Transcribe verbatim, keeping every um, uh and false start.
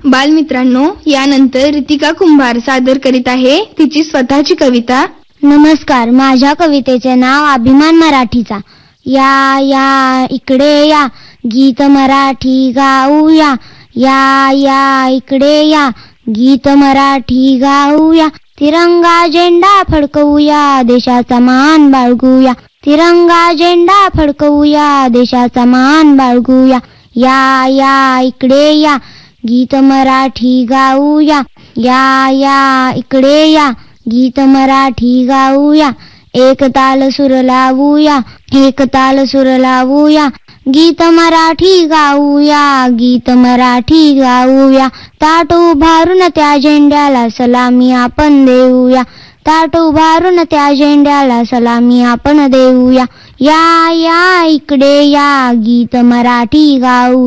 बालमित्रांनो, यानंतर रितिका कुंभार सादर करीत आहे तिची स्वतःची कविता. नमस्कार, माझ्या कवितेचे नाव अभिमान मराठीचा. या या इकडे या, गीत मराठी गाऊया. या या इकडे या, गीत मराठी गाऊया. तिरंगा झेंडा फडकवूया, देशाचा मान बाळगूया. तिरंगा झेंडा फडकवूया, देशाचा मान बाळगूया. या या इकडे या, गीत मराठी गाऊया. या या इकडे या, गीत मराठी गाऊया. एक ताल सूर लावूया, एक ताल सूर लावूया. गीत मराठी गाऊया, गीत मराठी गाऊया. ताट उभारून त्या झेंड्याला सलामी आपण देऊया. ताट उभारून त्या झेंड्याला सलामी आपण देऊया. या या इकडे या, गीत मराठी गाऊ.